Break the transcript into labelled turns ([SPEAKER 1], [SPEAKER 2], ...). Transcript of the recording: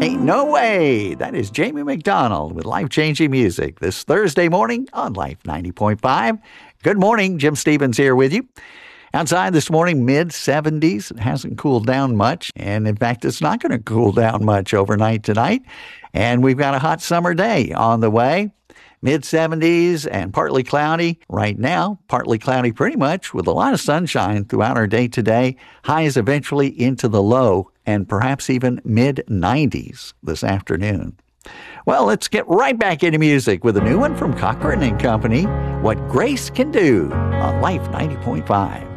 [SPEAKER 1] Ain't No Way. That is Jamie McDonald with life-changing music this Thursday morning on Life 90.5. Good morning. Jim Stevens here with you. Outside this morning, mid-70s. It hasn't cooled down much. And in fact, it's not going to cool down much overnight tonight. And we've got a hot summer day on the way. Mid-70s and partly cloudy right now. Partly cloudy pretty much with a lot of sunshine throughout our day today. Highs eventually into the low and perhaps even mid-90s this afternoon. Well, let's get right back into music with a new one from Cochran and Company, What Grace Can Do on Life 90.5.